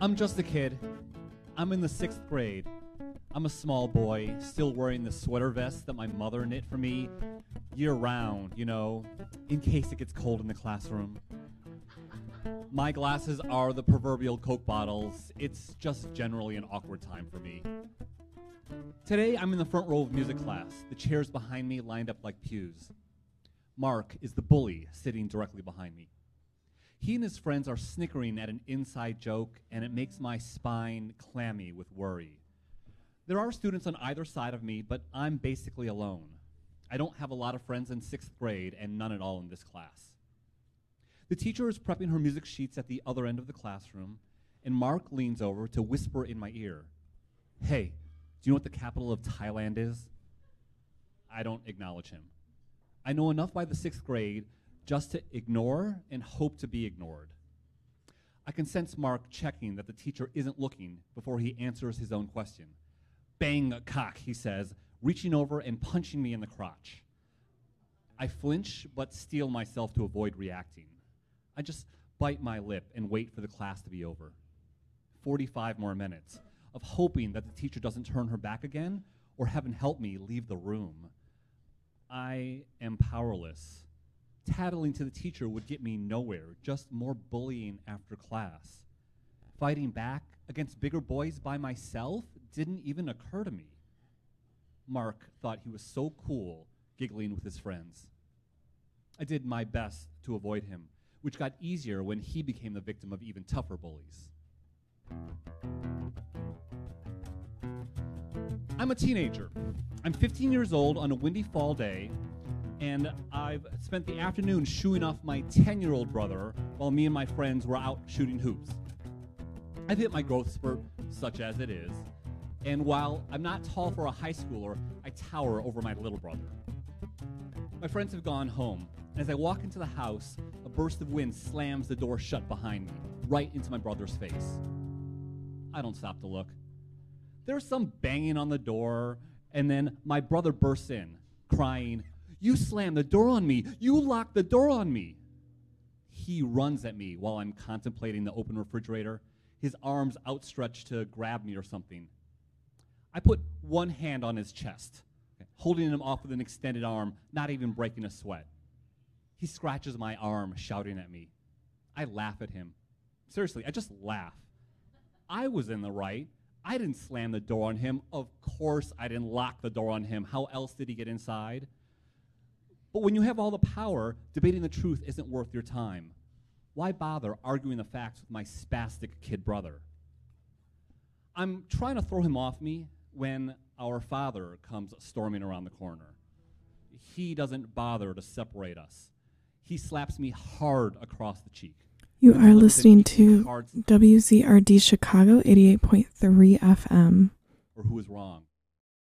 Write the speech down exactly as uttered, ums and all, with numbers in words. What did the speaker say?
I'm just a kid. I'm in the sixth grade. I'm a small boy, still wearing the sweater vest that my mother knit for me year-round, you know, in case it gets cold in the classroom. My glasses are the proverbial Coke bottles. It's just generally an awkward time for me. Today, I'm in the front row of music class, the chairs behind me lined up like pews. Mark is the bully sitting directly behind me. He and his friends are snickering at an inside joke, and it makes my spine clammy with worry. There are students on either side of me, but I'm basically alone. I don't have a lot of friends in sixth grade, and none at all in this class. The teacher is prepping her music sheets at the other end of the classroom, and Mark leans over to whisper in my ear, "Hey, do you know what the capital of Thailand is?" I don't acknowledge him. I know enough by the sixth grade just to ignore and hope to be ignored. I can sense Mark checking that the teacher isn't looking before he answers his own question. "Bang, cock," he says, reaching over and punching me in the crotch. I flinch, but steel myself to avoid reacting. I just bite my lip and wait for the class to be over. forty-five more minutes of hoping that the teacher doesn't turn her back again or heaven help me leave the room. I am powerless. Tattling to the teacher would get me nowhere, just more bullying after class. Fighting back against bigger boys by myself didn't even occur to me. Mark thought he was so cool, giggling with his friends. I did my best to avoid him, which got easier when he became the victim of even tougher bullies. I'm a teenager. I'm fifteen years old on a windy fall day, and I've spent the afternoon shooing off my ten-year-old brother while me and my friends were out shooting hoops. I've hit my growth spurt, such as it is, and while I'm not tall for a high schooler, I tower over my little brother. My friends have gone home, and as I walk into the house, a burst of wind slams the door shut behind me, right into my brother's face. I don't stop to look. There's some banging on the door, and then my brother bursts in, crying, "You slammed the door on me! You locked the door on me!" He runs at me while I'm contemplating the open refrigerator, his arms outstretched to grab me or something. I put one hand on his chest, holding him off with an extended arm, not even breaking a sweat. He scratches my arm, shouting at me. I laugh at him. Seriously, I just laugh. I was in the right. I didn't slam the door on him. Of course I didn't lock the door on him. How else did he get inside? But when you have all the power, debating the truth isn't worth your time. Why bother arguing the facts with my spastic kid brother? I'm trying to throw him off me when our father comes storming around the corner. He doesn't bother to separate us. He slaps me hard across the cheek. You are listening to W Z R D Chicago eighty-eight point three F M. Or who is wrong?